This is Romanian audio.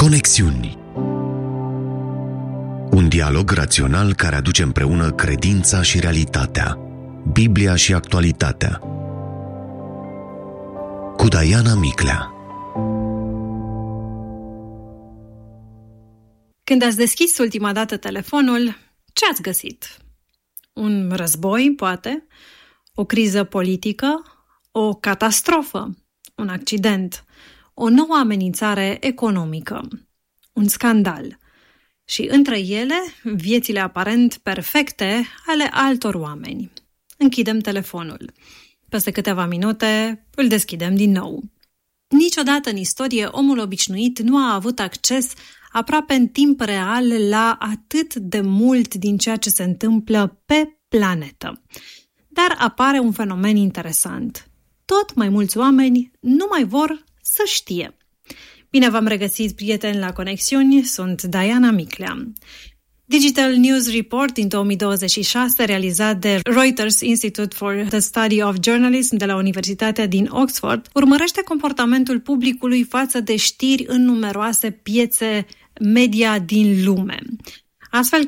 Conexiuni. Un dialog rațional care aduce împreună credința și realitatea, Biblia și actualitatea. Cu Diana Miclea. Când ați deschis ultima dată telefonul, ce ați găsit? Un război, poate? O criză politică? O catastrofă? Un accident? O nouă amenințare economică? Un scandal? Și între ele, viețile aparent perfecte ale altor oameni. Închidem telefonul. Peste câteva minute îl deschidem din nou. Niciodată în istorie omul obișnuit nu a avut acces aproape în timp real la atât de mult din ceea ce se întâmplă pe planetă. Dar apare un fenomen interesant. Tot mai mulți oameni nu mai vor să știe. Bine v-am regăsit, prieteni, la Conexiuni, sunt Diana Miclea. Digital News Report din 2026, realizat de Reuters Institute for the Study of Journalism de la Universitatea din Oxford, urmărește comportamentul publicului față de știri în numeroase piețe media din lume. Astfel,